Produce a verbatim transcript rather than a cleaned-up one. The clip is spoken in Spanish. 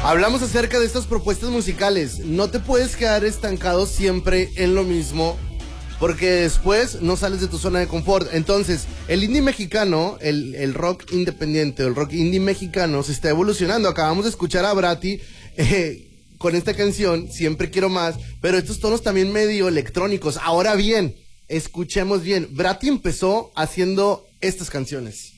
Hablamos acerca de estas propuestas musicales. No te puedes quedar estancado siempre en lo mismo, porque después no sales de tu zona de confort. Entonces, el indie mexicano, el, el rock independiente, el rock indie mexicano se está evolucionando. Acabamos de escuchar a Bratty eh, con esta canción, Siempre Quiero Más, pero estos tonos también medio electrónicos. Ahora bien, escuchemos bien. Bratty empezó haciendo estas canciones.